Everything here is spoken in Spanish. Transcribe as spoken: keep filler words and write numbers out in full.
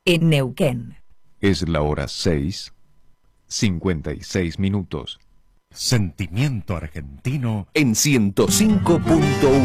en Neuquén. Es la hora seis, cincuenta y seis minutos. Sentimiento argentino En ciento cinco punto uno.